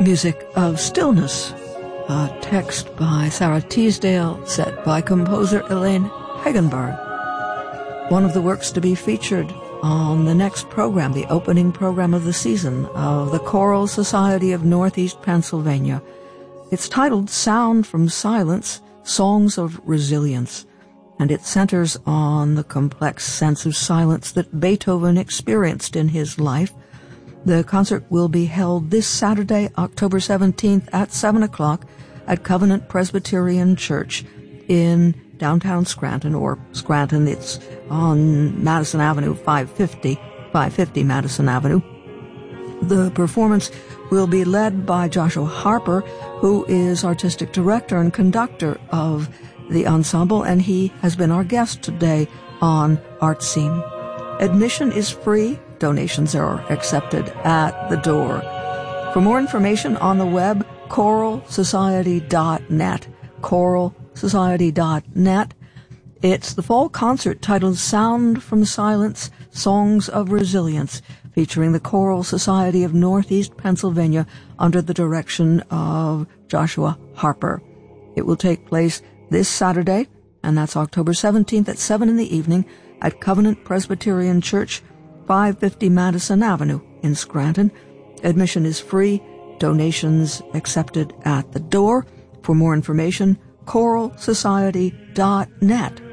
Music of Stillness, a text by Sarah Teasdale, set by composer Elaine Hagenberg. One of the works to be featured on the next program, the opening program of the season of the Choral Society of Northeast Pennsylvania. It's titled Sound from Silence, Songs of Resilience, and it centers on the complex sense of silence that Beethoven experienced in his life. The concert will be held this Saturday, October 17th at 7 o'clock at Covenant Presbyterian Church in downtown Scranton, or Scranton. It's on Madison Avenue, 550 Madison Avenue. The performance will be led by Joshua Harper, who is artistic director and conductor of the ensemble, and he has been our guest today on Art Scene. Admission is free. Donations are accepted at the door. For more information on the web, choralsociety.net. choralsociety.net. It's the fall concert titled Sound from Silence, Songs of Resilience, featuring the Choral Society of Northeast Pennsylvania under the direction of Joshua Harper. It will take place this Saturday, and that's October 17th at 7 in the evening at Covenant Presbyterian Church, 550 Madison Avenue in Scranton. Admission is free. Donations accepted at the door. For more information, choralsociety.net.